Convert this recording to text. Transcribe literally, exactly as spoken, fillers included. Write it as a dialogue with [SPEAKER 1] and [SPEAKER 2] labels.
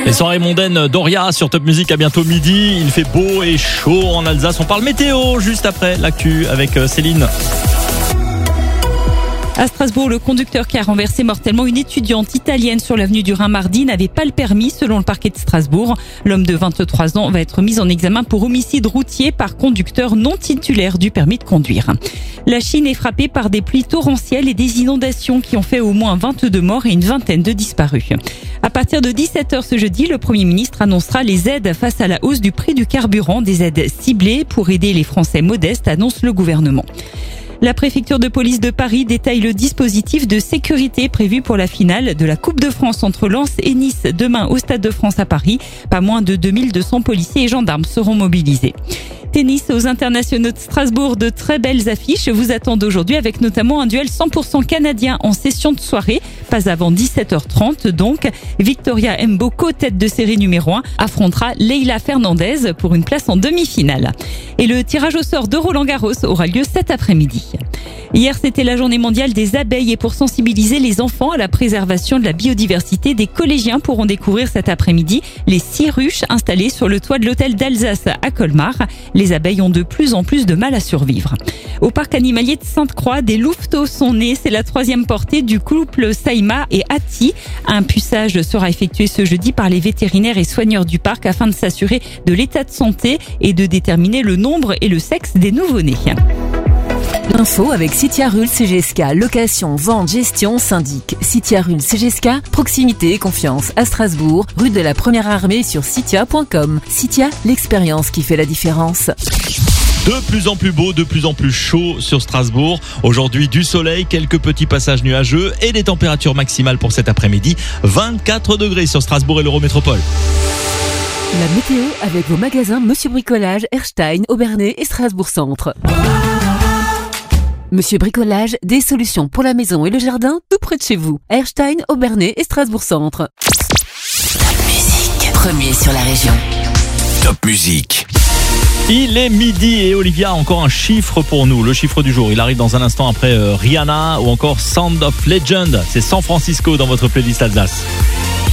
[SPEAKER 1] Les soirées mondaines d'Oria sur Top Music, à bientôt midi. Il fait beau et chaud en Alsace. On parle météo juste après l'actu avec Céline.
[SPEAKER 2] À Strasbourg, le conducteur qui a renversé mortellement une étudiante italienne sur l'avenue du Rhin mardi n'avait pas le permis selon le parquet de Strasbourg. L'homme de vingt-trois ans va être mis en examen pour homicide routier par conducteur non titulaire du permis de conduire. La Chine est frappée par des pluies torrentielles et des inondations qui ont fait au moins vingt-deux morts et une vingtaine de disparus. À partir de dix-sept heures ce jeudi, le Premier ministre annoncera les aides face à la hausse du prix du carburant, des aides ciblées pour aider les Français modestes, annonce le gouvernement. La préfecture de police de Paris détaille le dispositif de sécurité prévu pour la finale de la Coupe de France entre Lens et Nice demain au Stade de France à Paris. Pas moins de deux mille deux cents policiers et gendarmes seront mobilisés. Tennis aux internationaux de Strasbourg, de très belles affiches vous attendent aujourd'hui avec notamment un duel cent pour cent canadien en session de soirée, pas avant dix-sept heures trente donc. Victoria Mboko, tête de série numéro un, affrontera Leila Fernandez pour une place en demi-finale. Et le tirage au sort de Roland Garros aura lieu cet après-midi. Hier, c'était la journée mondiale des abeilles et pour sensibiliser les enfants à la préservation de la biodiversité, des collégiens pourront découvrir cet après-midi les six ruches installées sur le toit de l'hôtel d'Alsace à Colmar. Les abeilles ont de plus en plus de mal à survivre. Au parc animalier de Sainte-Croix, des louveteaux sont nés. C'est la troisième portée du couple Saïma et Hati. Un puçage sera effectué ce jeudi par les vétérinaires et soigneurs du parc afin de s'assurer de l'état de santé et de déterminer le nombre et le sexe des nouveau-nés.
[SPEAKER 3] Info avec Citia Rul C G S K, location, vente, gestion, syndic. Citia Rul C G S K, proximité et confiance à Strasbourg, rue de la Première Armée sur citia point com. Citia, l'expérience qui fait la différence.
[SPEAKER 1] De plus en plus beau, de plus en plus chaud sur Strasbourg. Aujourd'hui, du soleil, quelques petits passages nuageux et des températures maximales pour cet après-midi. vingt-quatre degrés sur Strasbourg et l'Eurométropole.
[SPEAKER 3] La météo avec vos magasins Monsieur Bricolage, Erstein, Aubernais et Strasbourg Centre. Monsieur Bricolage, des solutions pour la maison et le jardin tout près de chez vous. Erstein, Aubernais et Strasbourg Centre.
[SPEAKER 4] Top Music, premier sur la région.
[SPEAKER 5] Top Music.
[SPEAKER 1] Il est midi et Olivia a encore un chiffre pour nous. Le chiffre du jour, il arrive dans un instant après euh, Rihanna ou encore Sound of Legend. C'est San Francisco dans votre playlist Alsace.